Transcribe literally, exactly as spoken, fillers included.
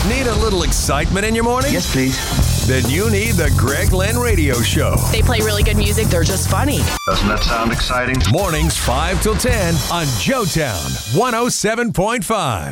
Need a little excitement in your morning? Yes, please. Then you need the Greg Glenn Radio Show. They play really good music. They're just funny. Doesn't that sound exciting? Mornings five till ten on Joetown one oh seven point five.